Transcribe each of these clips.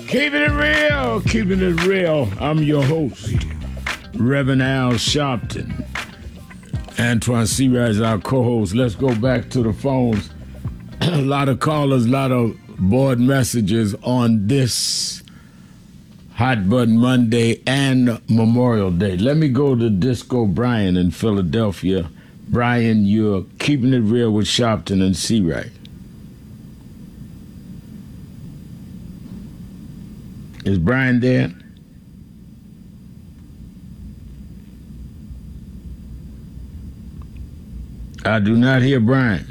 Keeping it real, keeping it real. I'm your host, Reverend Al Sharpton. Antoine Seawright is our co-host. Let's go back to the phones. A lot of callers, a lot of board messages on this Hot Button Monday and Memorial Day. Let me go to Disco Brian in Philadelphia. Brian, you're keeping it real with Sharpton and Seawright. Is Brian there? I do not hear Brian.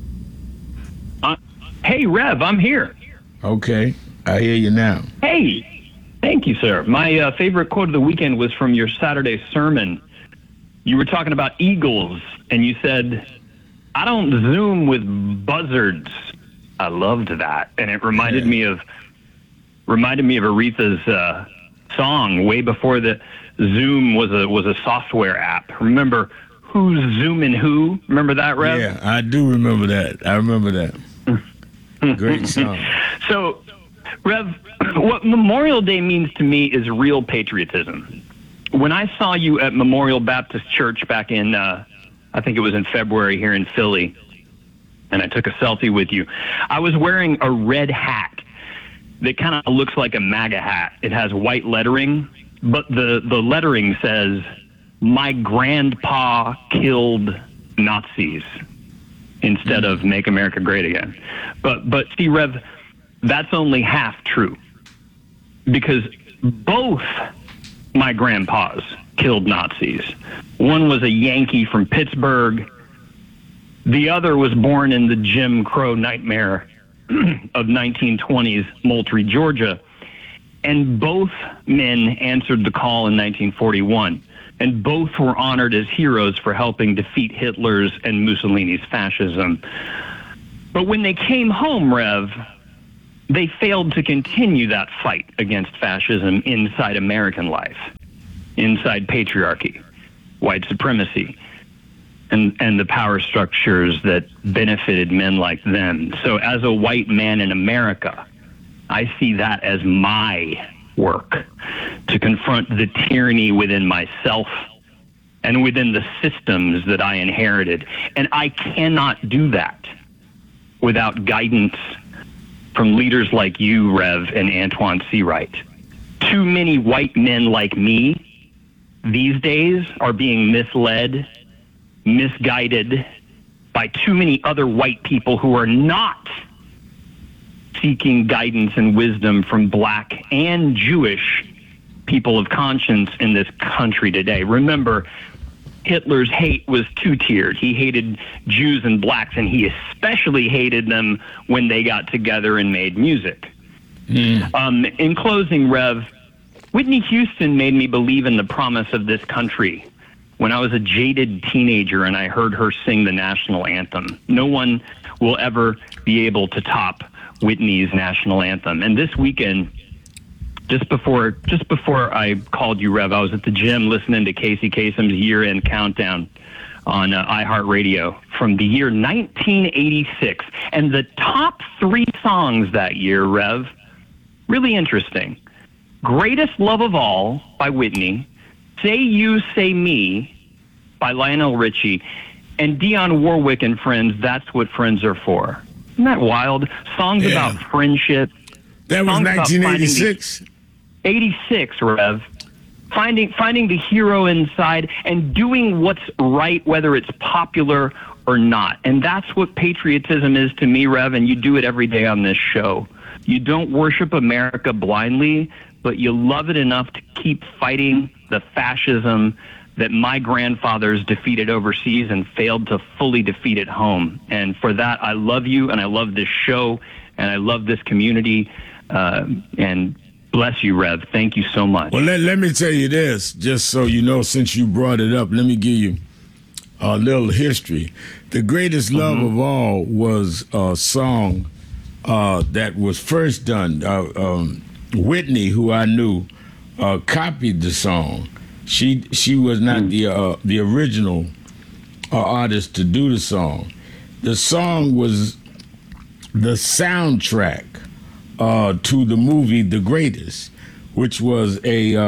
Hey, Rev, I'm here. Okay, I hear you now. Hey, thank you, sir. My favorite quote of the weekend was from your Saturday sermon. You were talking about eagles, and you said, "I don't zoom with buzzards." I loved that, and it reminded me of Aretha's song way before the Zoom was a software app. Remember Who's Zooming Who? Remember that, Rev? Yeah, I do remember that. I remember that. Great song. So, Rev, what Memorial Day means to me is real patriotism. When I saw you at Memorial Baptist Church back in, I think it was in February here in Philly, and I took a selfie with you, I was wearing a red hat that kind of looks like a MAGA hat. It has white lettering, but the lettering says, "My grandpa killed Nazis," instead of "Make America Great Again." But see, Rev, that's only half true, because both my grandpas killed Nazis. One was a Yankee from Pittsburgh. The other was born in the Jim Crow nightmare of 1920s Moultrie, Georgia. And both men answered the call in 1941. And both were honored as heroes for helping defeat Hitler's and Mussolini's fascism. But when they came home, Rev, they failed to continue that fight against fascism inside American life, inside patriarchy, white supremacy, and the power structures that benefited men like them. So as a white man in America, I see that as my work to confront the tyranny within myself and within the systems that I inherited. And I cannot do that without guidance from leaders like you, Rev, and Antoine Seawright. Too many white men like me these days are being misled, misguided by too many other white people who are not seeking guidance and wisdom from black and Jewish people of conscience in this country today. Remember, Hitler's hate was two-tiered. He hated Jews and blacks, and he especially hated them when they got together and made music. In closing, Rev, Whitney Houston made me believe in the promise of this country when I was a jaded teenager and I heard her sing the national anthem. No one will ever be able to top Whitney's national anthem. And this weekend, just before I called you, Rev, I was at the gym listening to Casey Kasem's year-end countdown on iHeartRadio from the year 1986. And the top 3 songs that year, Rev, really interesting. Greatest Love of All by Whitney, Say You, Say Me by Lionel Richie, and Dionne Warwick and Friends, That's What Friends Are For. Isn't that wild? Songs about friendship. That was 1986? 86, Rev. Finding the hero inside and doing what's right, whether it's popular or not. And that's what patriotism is to me, Rev, and you do it every day on this show. You don't worship America blindly, but you love it enough to keep fighting the fascism that my grandfathers defeated overseas and failed to fully defeat at home. And for that, I love you, and I love this show, and I love this community, and bless you, Rev. Thank you so much. Well, let me tell you this, just so you know, since you brought it up, let me give you a little history. The Greatest Love of All was a song that was first done. Whitney, who I knew, copied the song. She was not the original artist to do the song. The song was the soundtrack to the movie The Greatest, which was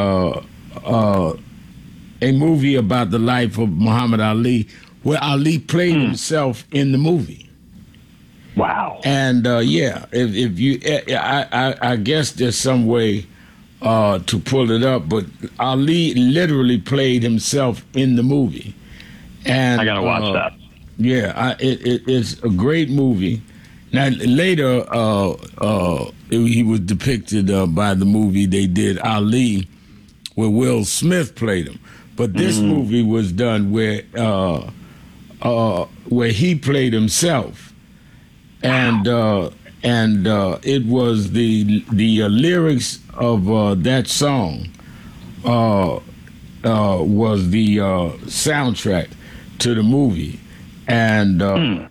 a movie about the life of Muhammad Ali, where Ali played himself in the movie. Wow. And if you, I guess there's some way to pull it up, but Ali literally played himself in the movie. And I gotta watch that. Yeah, it's a great movie. Now later, he was depicted by the movie they did, Ali, where Will Smith played him. But this movie was done where he played himself, and it was the lyrics of that song was the soundtrack to the movie, and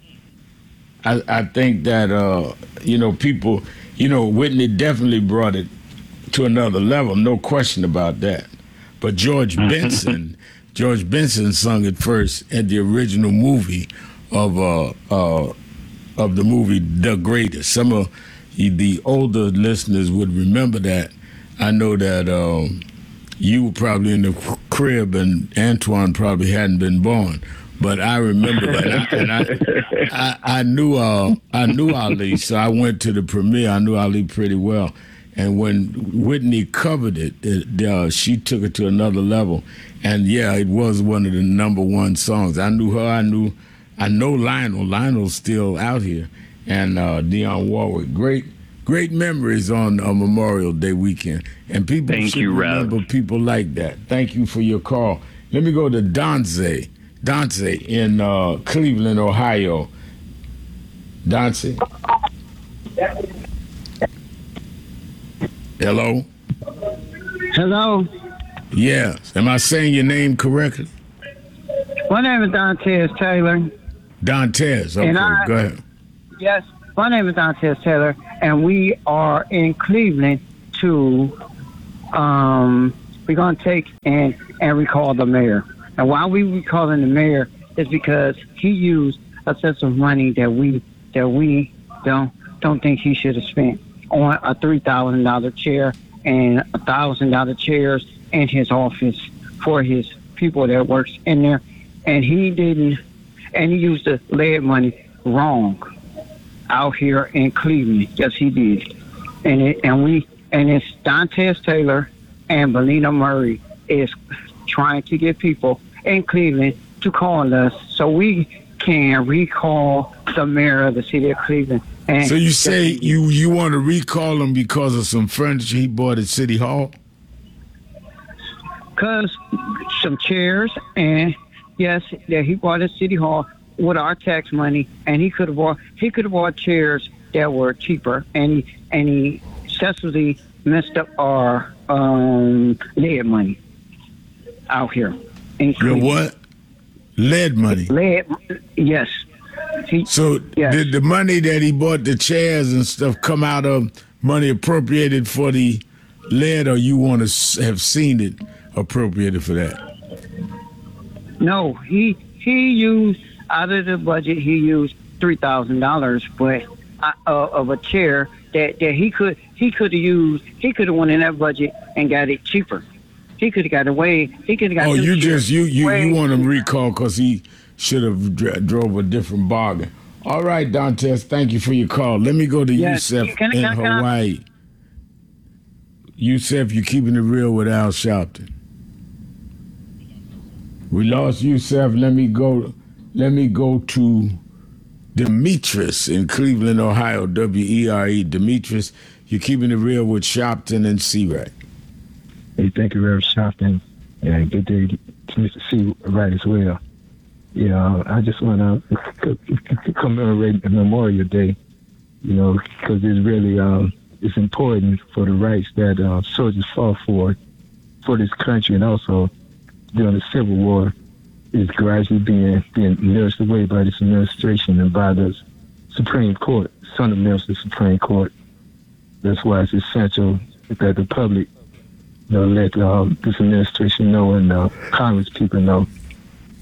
I think that people, Whitney definitely brought it to another level, no question about that. But George Benson sung it first at the original movie of the movie The Greatest. Some of the older listeners would remember that. I know that you were probably in the crib and Antoine probably hadn't been born, but I remember that. And I knew Ali, so I went to the premiere. I knew Ali pretty well. And when Whitney covered it, she took it to another level. And yeah, it was one of the number one songs. I knew her. I know Lionel. Lionel's still out here, and Dionne Warwick. Great memories on Memorial Day weekend. And people should remember people like that. Thank you for your call. Let me go to Dante in Cleveland, Ohio. Dante. Hello? Hello? Yes. Am I saying your name correctly? My name is Dantes Taylor. Dantes, okay, go ahead. Yes, my name is Dantes Taylor, and we are in Cleveland to, we're going to take and recall the mayor. And why we recalling the mayor is because he used a set of money that we don't think he should have spent on a $3,000 chair and $1,000 chairs in his office for his people that works in there, and he didn't, and he used the lead money wrong out here in Cleveland. Yes, he did, and it's Dantes Taylor and Belina Murray is trying to get people in Cleveland to call us so we can recall the mayor of the city of Cleveland. And so you say you want to recall him because of some furniture he bought at City Hall? Because some chairs, and yes, that he bought at City Hall with our tax money, and he could have bought chairs that were cheaper, and he successfully messed up our lead money out here. Your what? Lead money? Lead, yes. Did the money that he bought the chairs and stuff come out of money appropriated for the lead, or you want to have seen it appropriated for that? No, he used, out of the budget, he used $3,000, but of a chair that he could have used. He could have went in that budget and got it cheaper. He could have got away. He could have got. Oh, you want him recall because he should have drove a different bargain. All right, Dantes, thank you for your call. Let me go to Yusef in Hawaii. Yusef, you're keeping it real with Al Sharpton. We lost Yusef. Let me go to Demetrius in Cleveland, Ohio, WERE. Demetrius, you're keeping it real with Sharpton and C-Rack. Hey, thank you, Reverend Sharpton. Yeah, good day to Mr. C-Rack as well. Yeah, I just want to commemorate the Memorial Day, because it's really it's important for the rights that soldiers fought for this country, and also during the Civil War is gradually being nursed away by this administration and by the Supreme Court, fundamental Supreme Court. That's why it's essential that the public let this administration know and Congress people know,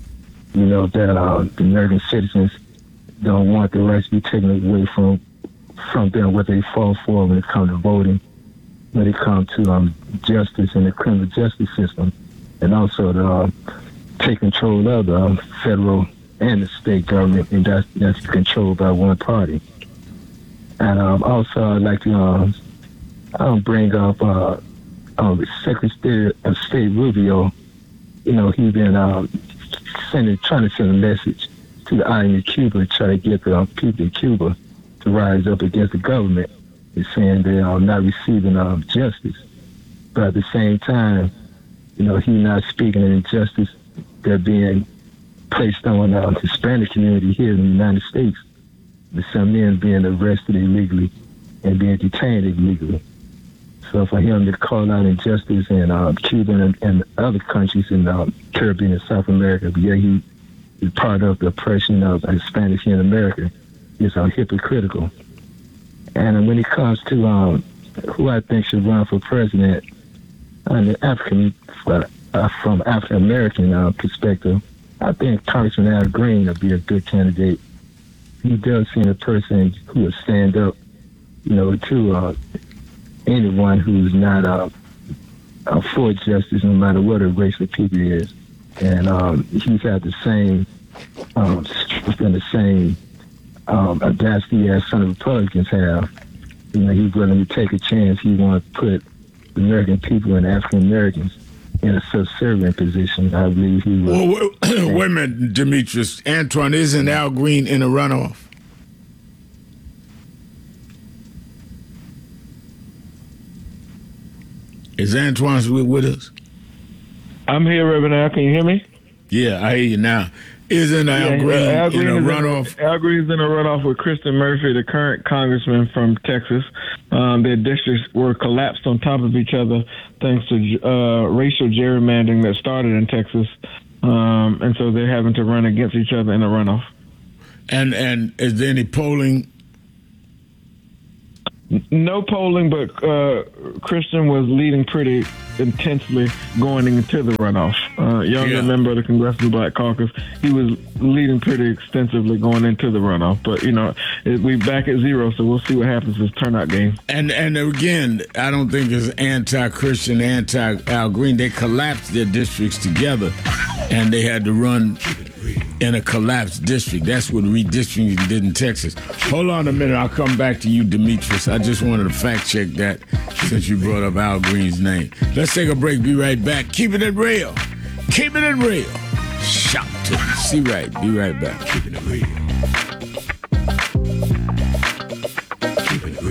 that the American citizens don't want the rights to be taken away from from them what they fought for when it comes to voting, when it comes to justice and the criminal justice system, and also to take control of the federal and the state government, and that's controlled by one party. And also, I'd like to bring up Secretary of State Rubio. You know, he's been trying to send a message to the island of Cuba, try to get the people in Cuba to rise up against the government. He's saying they are not receiving justice. But at the same time, you know, he's not speaking of injustice that being placed on the Hispanic community here in the United States, with some men being arrested illegally and being detained illegally. So for him to call out injustice in Cuba and other countries in Caribbean and South America, but yet he is part of the oppression of Hispanics here in America, is hypocritical. And when it comes to who I think should run for president, from African American perspective, I think Congressman Al Green would be a good candidate. He does seem a person who would stand up, you know, to anyone who's not for justice, no matter what a race of people is. And he's had the same strength and the same audacity as some Republicans have. You know, he's willing to take a chance. He wants to put the American people and African Americans in a subservient position. I believe he will. Well, wait a minute, Demetrius. Antoine, isn't Al Green in a runoff? Is Antoine with us? I'm here, Reverend Al. Can you hear me? Yeah, I hear you now. Isn't Al Green in a runoff? Al Green's in a runoff with Kristen Murphy, the current congressman from Texas. Their districts were collapsed on top of each other thanks to racial gerrymandering that started in Texas. And so they're having to run against each other in a runoff. And is there any polling? No polling, but Christian was leading pretty intensely going into the runoff. Younger member of the Congressional Black Caucus, he was leading pretty extensively going into the runoff. But, you know, we back at zero, so we'll see what happens this turnout game. And again, I don't think it's anti-Christian, anti-Al Green. They collapsed their districts together, and they had to run in a collapsed district. That's what redistricting did in Texas. Hold on a minute. I'll come back to you, Demetrius. I just wanted to fact check that since you brought up Al Green's name. Let's take a break. Be right back. Keeping it real. Keeping it real. Shout to see right. Be right back. Keeping it real. Keeping it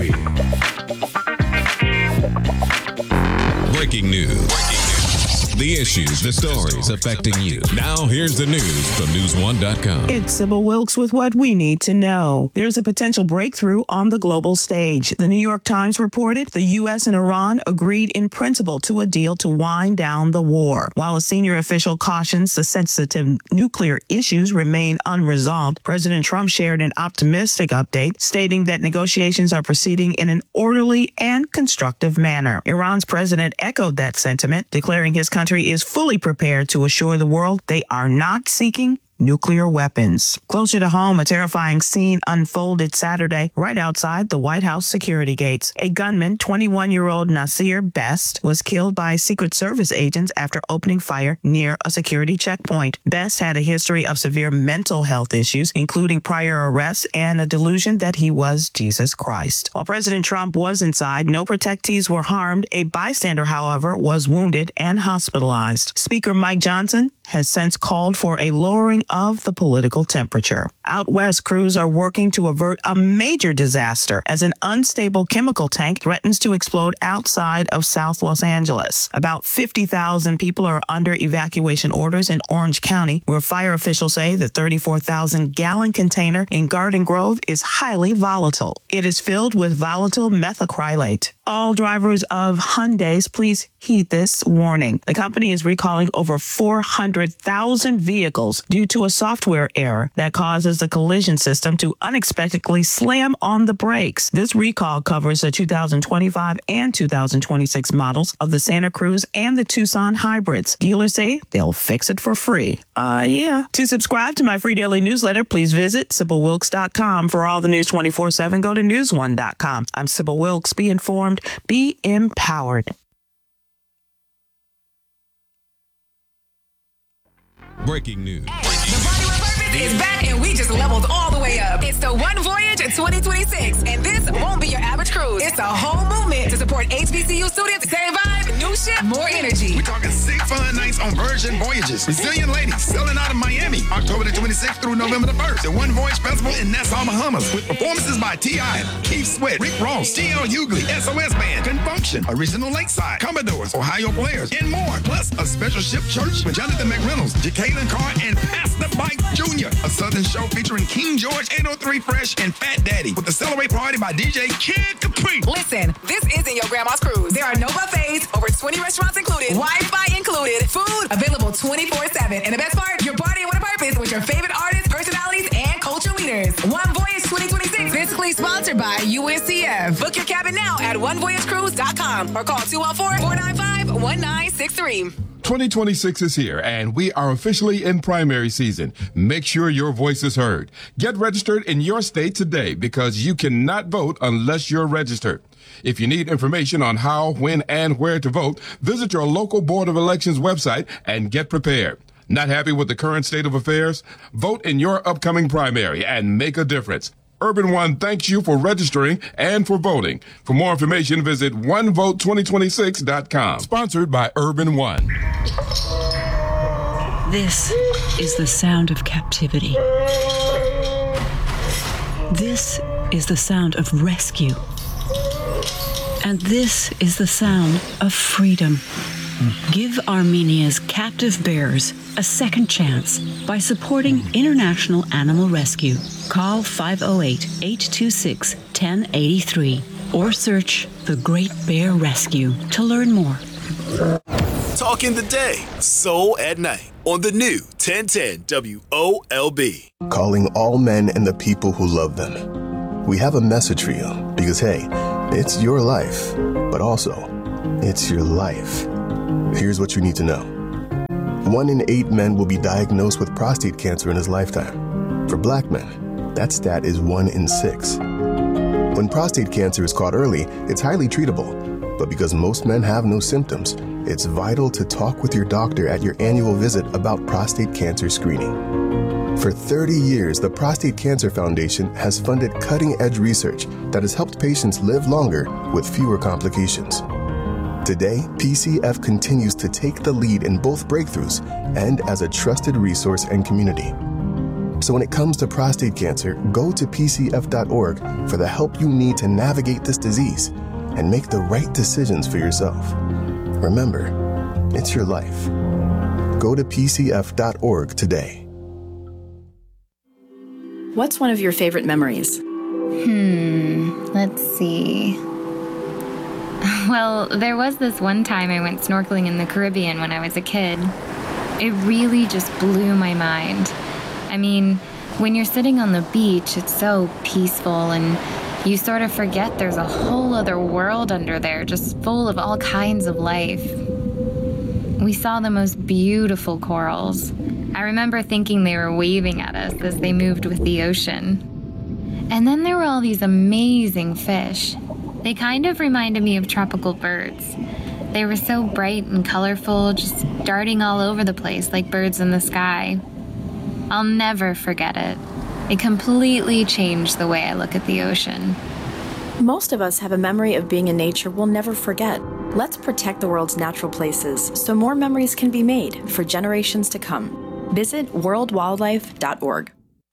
real. Breaking news. The issues, the stories affecting you. Now, here's the news from News1.com. It's Sybil Wilkes with what we need to know. There's a potential breakthrough on the global stage. The New York Times reported the U.S. and Iran agreed in principle to a deal to wind down the war. While a senior official cautions the sensitive nuclear issues remain unresolved, President Trump shared an optimistic update, stating that negotiations are proceeding in an orderly and constructive manner. Iran's president echoed that sentiment, declaring his country is fully prepared to assure the world they are not seeking nuclear weapons. Closer to home, a terrifying scene unfolded Saturday right outside the White House security gates. A gunman, 21-year-old Nasir Best, was killed by Secret Service agents after opening fire near a security checkpoint. Best had a history of severe mental health issues, including prior arrests and a delusion that he was Jesus Christ. While President Trump was inside, no protectees were harmed. A bystander, however, was wounded and hospitalized. Speaker Mike Johnson has since called for a lowering of the political temperature. Out west, crews are working to avert a major disaster as an unstable chemical tank threatens to explode outside of South Los Angeles. About 50,000 people are under evacuation orders in Orange County, where fire officials say the 34,000-gallon container in Garden Grove is highly volatile. It is filled with volatile methacrylate. All drivers of Hyundais, please heed this warning. The company is recalling over 400 100,000 vehicles due to a software error that causes the collision system to unexpectedly slam on the brakes. This recall covers the 2025 and 2026 models of the Santa Cruz and the Tucson hybrids. Dealers say they'll fix it for free. Yeah. To subscribe to my free daily newsletter, please visit SybilWilkes.com. For all the news 24/7, go to News1.com. I'm Sybil Wilkes. Be informed, be empowered. Breaking news. The Body with Purpose is back, and we just leveled all the way up. It's the One Voyage 2026, and this won't be your average cruise. It's a whole movement to support HBCU students. Same vibe, new ship, more energy. We're talking 6 fun nights on Virgin Voyages. Resilient ladies selling out of Miami, October the 26th through November the 1st. The One Voyage Festival in Nassau, Bahamas, with performances by T.I., Keith Sweat, Rick Ross, T.L. Hughley, SOS Band, Confunction, Original Lakeside, Commodores, Ohio Players, and more. Plus, a special ship church with Jonathan McReynolds, Jacqueline Carr, and Pastor Mike Jr. A Southern show featuring King George, 803 Fresh, and Fat Daddy, with the Celebrate Party by DJ Kid Capri. Listen, this isn't your grandma's cruise. There are no buffets, over 20 restaurants included, Wi-Fi included, food available 24/7. And the best part, you're partying with a purpose with your favorite artists, personalities, and culture leaders. One Voyage 2026, physically sponsored by UNCF. Book your cabin now at onevoyagecruise.com or call 214-495-1963. 2026 is here, and we are officially in primary season. Make sure your voice is heard. Get registered in your state today, because you cannot vote unless you're registered. If you need information on how, when, and where to vote, visit your local Board of Elections website and get prepared. Not happy with the current state of affairs? Vote in your upcoming primary and make a difference. Urban One thanks you for registering and for voting. For more information, visit onevote2026.com. Sponsored by Urban One. This is the sound of captivity. This is the sound of rescue. And this is the sound of freedom. Give Armenia's captive bears a second chance by supporting International Animal Rescue. Call 508-826-1083 or search The Great Bear Rescue to learn more. Talking the day, soul at night on the new 1010 WOLB. Calling all men and the people who love them. We have a message for you because, hey, it's your life, but also it's your life. Here's what you need to know. 1 in 8 men will be diagnosed with prostate cancer in his lifetime. For black men, that stat is 1 in 6. When prostate cancer is caught early, it's highly treatable. But because most men have no symptoms, it's vital to talk with your doctor at your annual visit about prostate cancer screening. For 30 years, the Prostate Cancer Foundation has funded cutting-edge research that has helped patients live longer with fewer complications. Today, PCF continues to take the lead in both breakthroughs and as a trusted resource and community. So when it comes to prostate cancer, go to PCF.org for the help you need to navigate this disease and make the right decisions for yourself. Remember, it's your life. Go to PCF.org today. What's one of your favorite memories? Let's see. Well, there was this one time I went snorkeling in the Caribbean when I was a kid. It really just blew my mind. I mean, when you're sitting on the beach, it's so peaceful and you sort of forget there's a whole other world under there, just full of all kinds of life. We saw the most beautiful corals. I remember thinking they were waving at us as they moved with the ocean. And then there were all these amazing fish. They kind of reminded me of tropical birds. They were so bright and colorful, just darting all over the place like birds in the sky. I'll never forget it. It completely changed the way I look at the ocean. Most of us have a memory of being in nature we'll never forget. Let's protect the world's natural places so more memories can be made for generations to come. Visit worldwildlife.org.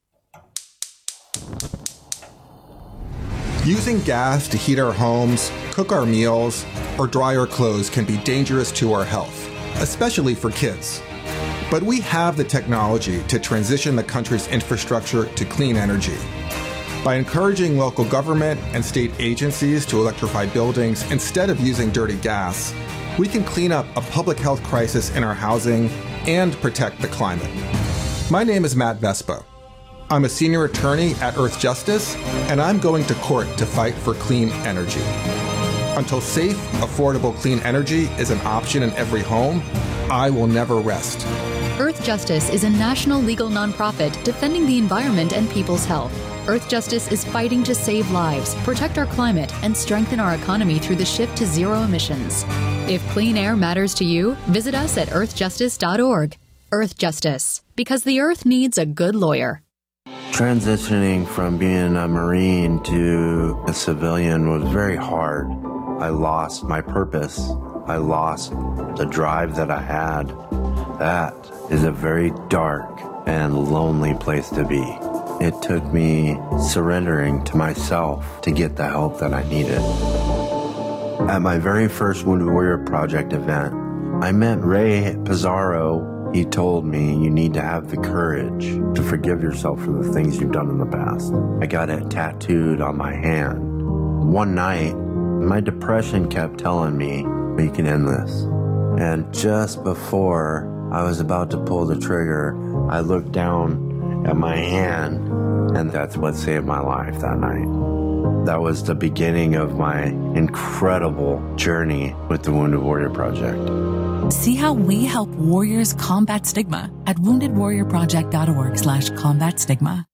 Using gas to heat our homes, cook our meals, or dry our clothes can be dangerous to our health, especially for kids. But we have the technology to transition the country's infrastructure to clean energy. By encouraging local government and state agencies to electrify buildings instead of using dirty gas, we can clean up a public health crisis in our housing, and protect the climate. My name is Matt Vespa. I'm a senior attorney at Earth Justice, and I'm going to court to fight for clean energy. Until safe, affordable clean energy is an option in every home, I will never rest. Earth Justice is a national legal nonprofit defending the environment and people's health. Earth Justice is fighting to save lives, protect our climate, and strengthen our economy through the shift to zero emissions. If clean air matters to you, visit us at earthjustice.org. Earth Justice, because the Earth needs a good lawyer. Transitioning from being a Marine to a civilian was very hard. I lost my purpose. I lost the drive that I had. That is a very dark and lonely place to be. It took me surrendering to myself to get the help that I needed. At my very first Wounded Warrior Project event, I met Ray Pizarro. He told me you need to have the courage to forgive yourself for the things you've done in the past. I got it tattooed on my hand. One night, my depression kept telling me, you can end this. And just before I was about to pull the trigger, I looked down at my hand, and that's what saved my life that night. That was the beginning of my incredible journey with the Wounded Warrior Project. See how we help warriors combat stigma at woundedwarriorproject.org/combat stigma.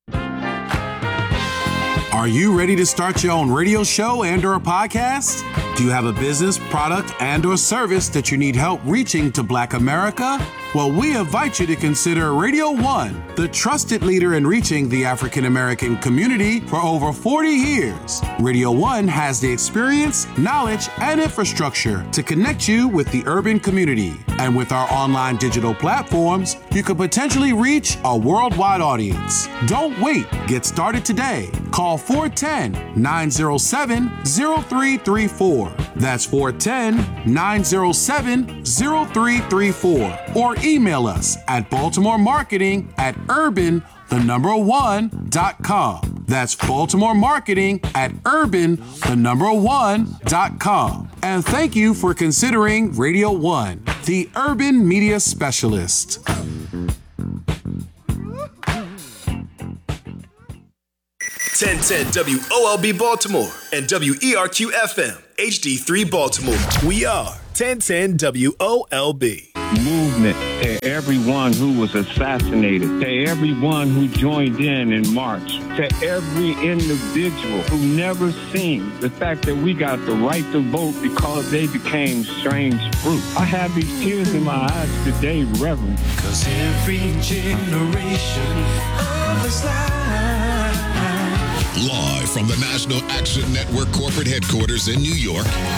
Are you ready to start your own radio show and/or a podcast? Do you have a business, product, and/or service that you need help reaching to Black America? Well, we invite you to consider Radio One, the trusted leader in reaching the African American community for over 40 years. Radio One has the experience, knowledge, and infrastructure to connect you with the urban community. And with our online digital platforms, you could potentially reach a worldwide audience. Don't wait. Get started today. Call 410-907-0334. That's 410-907-0334. Or email us at baltimoremarketing@urban1.com. That's baltimoremarketing@urban1.com. And thank you for considering Radio One, the urban media specialist. 1010 WOLB Baltimore and WERQ FM HD3 Baltimore. We are 1010 WOLB. Movement to everyone who was assassinated, to everyone who joined in March, to every individual who never seen the fact that we got the right to vote because they became strange fruit. I have these tears in my eyes today, Reverend. Because every generation of this life. Live from the National Action Network corporate headquarters in New York,